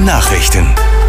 Nachrichten.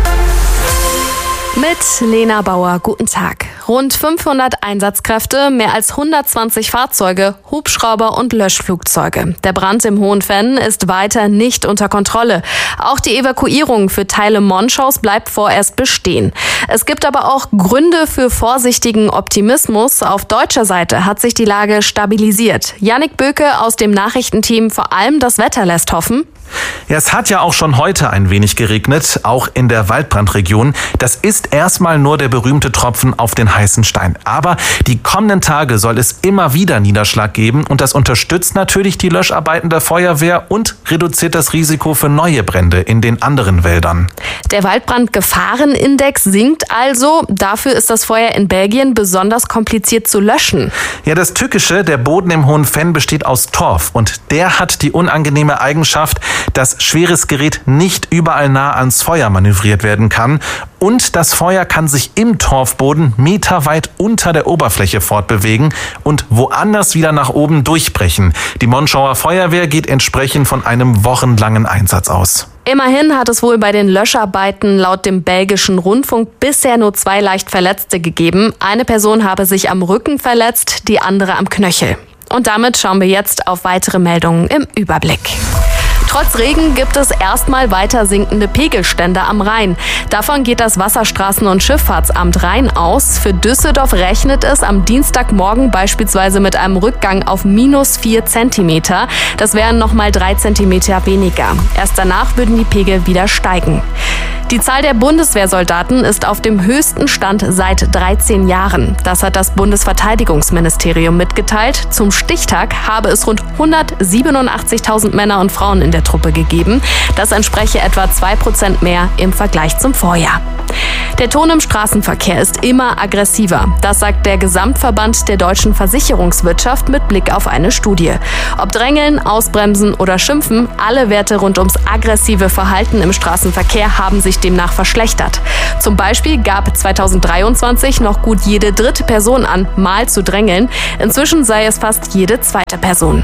Mit Lena Bauer, guten Tag. Rund 500 Einsatzkräfte, mehr als 120 Fahrzeuge, Hubschrauber und Löschflugzeuge. Der Brand im Hohenfenn ist weiter nicht unter Kontrolle. Auch die Evakuierung für Teile Monschaus bleibt vorerst bestehen. Es gibt aber auch Gründe für vorsichtigen Optimismus. Auf deutscher Seite hat sich die Lage stabilisiert. Jannik Böke aus dem Nachrichtenteam, vor allem das Wetter lässt hoffen. Ja, es hat ja auch schon heute ein wenig geregnet, auch in der Waldbrandregion. Das ist erstmal nur der berühmte Tropfen auf den heißen Stein. Aber die kommenden Tage soll es immer wieder Niederschlag geben und das unterstützt natürlich die Löscharbeiten der Feuerwehr und reduziert das Risiko für neue Brände in den anderen Wäldern. Der Waldbrandgefahrenindex sinkt also. Dafür ist das Feuer in Belgien besonders kompliziert zu löschen. Ja, das Tückische, der Boden im Hohenfenn besteht aus Torf und der hat die unangenehme Eigenschaft, dass schweres Gerät nicht überall nah ans Feuer manövriert werden kann. Und das Feuer kann sich im Torfboden meterweit unter der Oberfläche fortbewegen und woanders wieder nach oben durchbrechen. Die Monschauer Feuerwehr geht entsprechend von einem wochenlangen Einsatz aus. Immerhin hat es wohl bei den Löscharbeiten laut dem belgischen Rundfunk bisher nur 2 leicht Verletzte gegeben. Eine Person habe sich am Rücken verletzt, die andere am Knöchel. Und damit schauen wir jetzt auf weitere Meldungen im Überblick. Trotz Regen gibt es erstmal weiter sinkende Pegelstände am Rhein. Davon geht das Wasserstraßen- und Schifffahrtsamt Rhein aus. Für Düsseldorf rechnet es am Dienstagmorgen beispielsweise mit einem Rückgang auf -4 Zentimeter. Das wären nochmal 3 Zentimeter weniger. Erst danach würden die Pegel wieder steigen. Die Zahl der Bundeswehrsoldaten ist auf dem höchsten Stand seit 13 Jahren. Das hat das Bundesverteidigungsministerium mitgeteilt. Zum Stichtag habe es rund 187.000 Männer und Frauen in der Truppe gegeben. Das entspreche etwa 2% mehr im Vergleich zum Vorjahr. Der Ton im Straßenverkehr ist immer aggressiver. Das sagt der Gesamtverband der deutschen Versicherungswirtschaft mit Blick auf eine Studie. Ob Drängeln, Ausbremsen oder Schimpfen, alle Werte rund ums aggressive Verhalten im Straßenverkehr haben sich demnach verschlechtert. Zum Beispiel gab 2023 noch gut jede 3. Person an, mal zu drängeln. Inzwischen sei es fast jede 2. Person.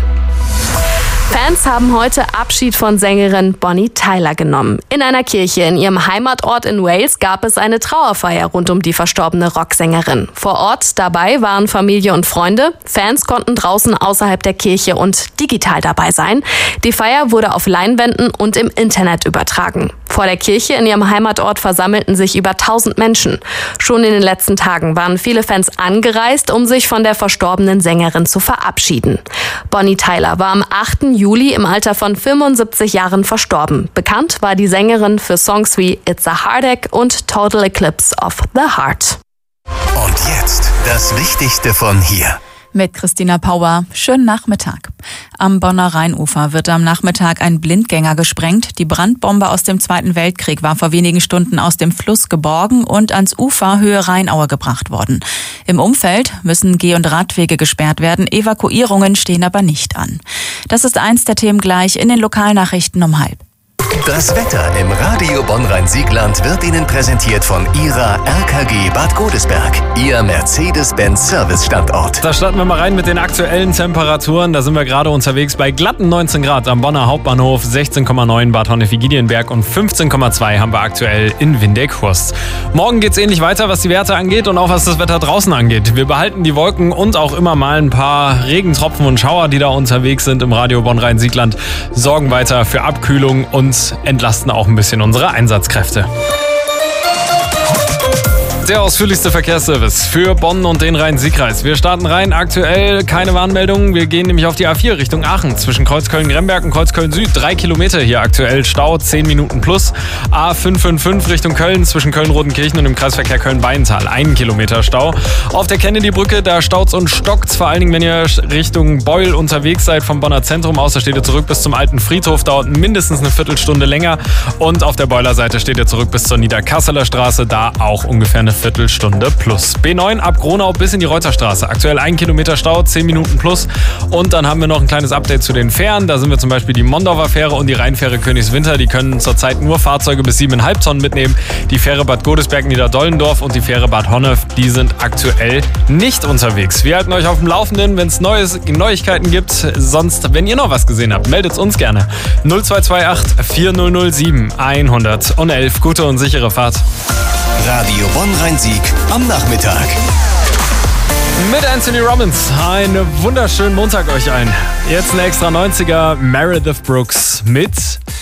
Fans haben heute Abschied von Sängerin Bonnie Tyler genommen. In einer Kirche in ihrem Heimatort in Wales gab es eine Trauerfeier rund um die verstorbene Rocksängerin. Vor Ort dabei waren Familie und Freunde. Fans konnten draußen außerhalb der Kirche und digital dabei sein. Die Feier wurde auf Leinwänden und im Internet übertragen. Vor der Kirche in ihrem Heimatort versammelten sich über 1000 Menschen. Schon in den letzten Tagen waren viele Fans angereist, um sich von der verstorbenen Sängerin zu verabschieden. Bonnie Tyler war am 8. Juli im Alter von 75 Jahren verstorben. Bekannt war die Sängerin für Songs wie It's a Heartache und Total Eclipse of the Heart. Und jetzt das Wichtigste von hier. Mit Christina Pauer. Schönen Nachmittag. Am Bonner Rheinufer wird am Nachmittag ein Blindgänger gesprengt. Die Brandbombe aus dem Zweiten Weltkrieg war vor wenigen Stunden aus dem Fluss geborgen und ans Ufer Höhe Rheinaue gebracht worden. Im Umfeld müssen Geh- und Radwege gesperrt werden. Evakuierungen stehen aber nicht an. Das ist eins der Themen gleich in den Lokalnachrichten um 12:30. Das Wetter im Radio Bonn-Rhein-Siegland wird Ihnen präsentiert von Ihrer RKG Bad Godesberg, Ihr Mercedes-Benz-Service-Standort. Da starten wir mal rein mit den aktuellen Temperaturen. Da sind wir gerade unterwegs bei glatten 19 Grad am Bonner Hauptbahnhof, 16,9 Bad Honnef-Vigilienberg und 15,2 haben wir aktuell in Windeck-Hurst. Morgen geht's ähnlich weiter, was die Werte angeht und auch was das Wetter draußen angeht. Wir behalten die Wolken und auch immer mal ein paar Regentropfen und Schauer, die da unterwegs sind im Radio Bonn-Rhein-Siegland, sorgen weiter für Abkühlung und entlasten auch ein bisschen unsere Einsatzkräfte. Der ausführlichste Verkehrsservice für Bonn und den Rhein-Sieg-Kreis. Wir starten rein. Aktuell keine Warnmeldungen. Wir gehen nämlich auf die A4 Richtung Aachen. Zwischen Kreuzköln-Gremberg und Kreuzköln-Süd. 3 Kilometer hier aktuell. Stau, 10 Minuten plus. A555 Richtung Köln. Zwischen Köln-Rodenkirchen und dem Kreisverkehr Köln-Beintal. 1 Kilometer Stau. Auf der Kennedy-Brücke, da staut's und stockt's. Vor allen Dingen, wenn ihr Richtung Beul unterwegs seid vom Bonner Zentrum aus. Da steht ihr zurück bis zum alten Friedhof. Dauert mindestens eine Viertelstunde länger. Und auf der Beuler Seite steht ihr zurück bis zur Niederkasseler Straße. Da auch ungefähr eine Viertelstunde plus. B9 ab Gronau bis in die Reuterstraße. Aktuell 1 Kilometer Stau, 10 Minuten plus. Und dann haben wir noch ein kleines Update zu den Fähren. Da sind wir zum Beispiel die Mondauer Fähre und die Rheinfähre Königswinter. Die können zurzeit nur Fahrzeuge bis 7,5 Tonnen mitnehmen. Die Fähre Bad Godesberg Niederdollendorf und die Fähre Bad Honnef, die sind aktuell nicht unterwegs. Wir halten euch auf dem Laufenden, wenn es Neuigkeiten gibt. Sonst, wenn ihr noch was gesehen habt, meldet uns gerne. 0228 4007 111. Gute und sichere Fahrt. Radio Bonn-Rhein-Sieg am Nachmittag. Mit Anthony Robbins. Einen wunderschönen Montag euch allen. Jetzt ein extra 90er Meredith Brooks mit